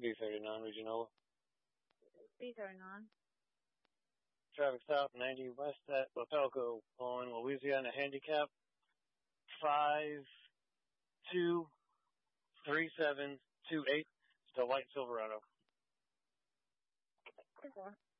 B39, Regional. B39. Traffic south 90 west at Lapelco on Louisiana Handicap 523728. It's the white Silverado. 4.